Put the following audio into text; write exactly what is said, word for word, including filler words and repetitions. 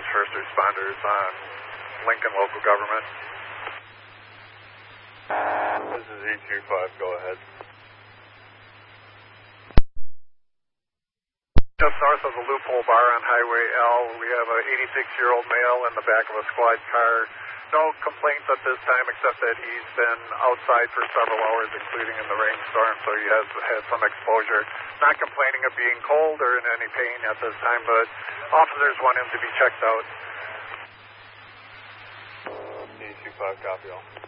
is first responders on Lincoln local government. This is E two five, go ahead. Just north of the loophole bar on Highway L, we have an eighty-six-year-old male in the back of a squad car. No complaints at this time except that he's been outside for several hours, including in the rainstorm, so he has had some exposure. Not complaining of being cold or in any pain at this time, but officers want him to be checked out. E two five, copy all.